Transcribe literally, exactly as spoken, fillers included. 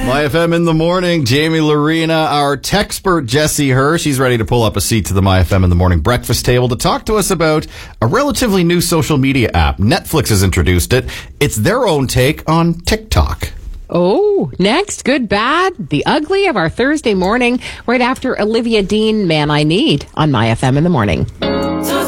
My F M in the morning. Jamie Lorena, our techspert Jesse Herr. She's ready to pull up a seat to the My F M in the morning breakfast table to talk to us about a relatively new social media app. Netflix has introduced it. It's their own take on TikTok. Oh, next, good, bad, the ugly of our Thursday morning, right after Olivia Dean, Man I Need, on My F M in the morning.